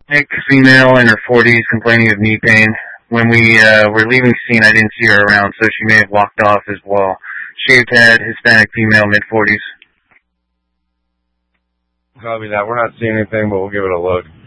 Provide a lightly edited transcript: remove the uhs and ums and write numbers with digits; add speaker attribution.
Speaker 1: Hispanic female in her 40s complaining of knee pain. When we were leaving the scene, I didn't see her around, so she may have walked off as well. Shaved head, Hispanic female, mid-40s.
Speaker 2: Copy that. We're not seeing anything, but we'll give it a look.